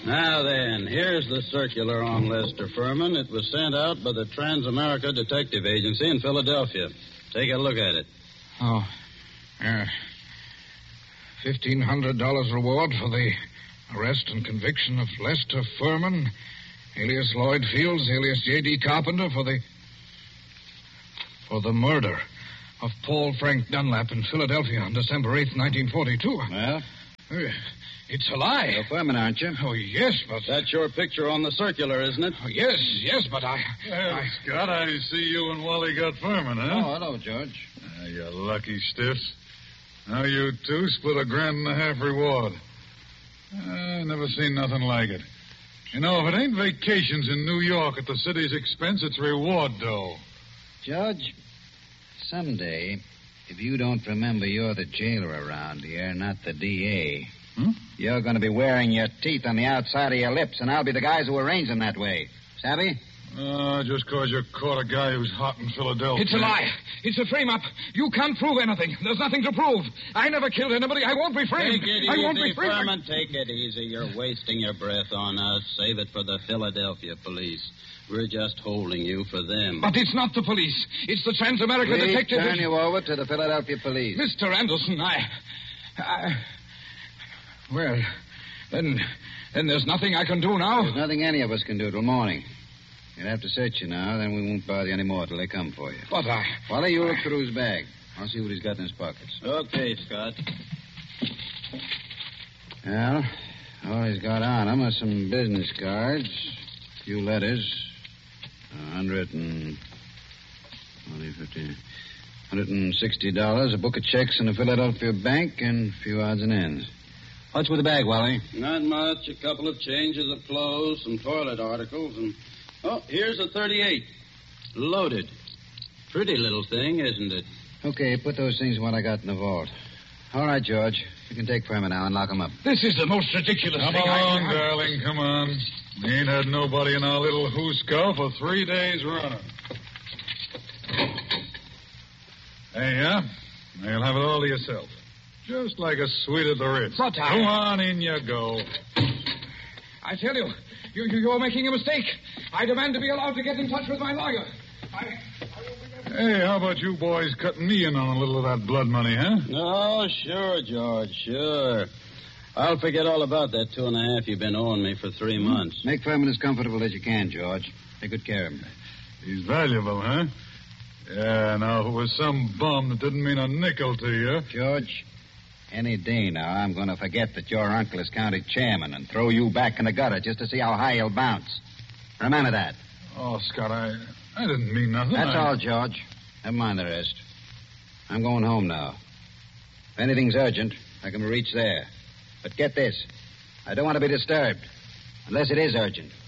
Now then, here's the circular on Lester Furman. It was sent out by the Transamerica Detective Agency in Philadelphia. Take a look at it. Oh, $1,500 reward for the arrest and conviction of Lester Furman, alias Lloyd Fields, alias J.D. Carpenter, for the murder of Paul Frank Dunlap in Philadelphia on December 8th, 1942. Well? It's a lie. You're Furman, aren't you? Oh, yes, but... That's your picture on the circular, isn't it? Oh, yes, but I... Scott, I see you and Wally got Furman, huh? Oh, hello, George. You lucky stiffs. Now you two split $1.50 reward. I never seen nothing like it. You know, if it ain't vacations in New York at the city's expense, it's reward dough. Judge, someday, if you don't remember you're the jailer around here, not the D.A., you're going to be wearing your teeth on the outside of your lips, and I'll be the guys who arrange them that way. Savvy? Just because you caught a guy who's hot in Philadelphia. It's a lie. It's a frame-up. You can't prove anything. There's nothing to prove. I never killed anybody. I won't be framed. Take it I easy, won't be framed. Furman. Take it easy. You're wasting your breath on us. Save it for the Philadelphia police. We're just holding you for them. But it's not the police. It's the Transamerica Please Detective... turn you over to the Philadelphia police. Mr. Anderson, Well, then there's nothing I can do now. There's nothing any of us can do till morning. You'll have to search you now, then we won't bother you any more till they come for you. But Wally, you look through his bag. I'll see what he's got in his pockets. Okay, Scott. Well, all he's got on him are some business cards, a few letters, $160, a book of checks in a Philadelphia bank, and a few odds and ends. What's with the bag, Wally? Not much. A couple of changes of clothes, some toilet articles, and... Oh, here's a .38. Loaded. Pretty little thing, isn't it? Okay, put those things in what I got in the vault. All right, George. You can take Furman now and lock him up. This is the most ridiculous Come thing on, darling, come on. We ain't had nobody in our little hooscow for 3 days running. Hey, yeah? Now you'll have it all to yourself. Just like a suite at the Ritz. But Go on, in you go. I tell you, you're making a mistake. I demand to be allowed to get in touch with my lawyer. Hey, how about you boys cutting me in on a little of that blood money, huh? Oh, sure, George, sure. I'll forget all about that 2.5 you've been owing me for 3 months. Make Furman as comfortable as you can, George. Take good care of him. He's valuable, huh? Yeah, now, if it was some bum that didn't mean a nickel to you... George, any day now, I'm going to forget that your uncle is county chairman and throw you back in the gutter just to see how high you'll bounce. Remember that. Oh, Scott, I didn't mean nothing. That's all, George. Never mind the rest. I'm going home now. If anything's urgent, I can reach there. But get this. I don't want to be disturbed. Unless it is urgent.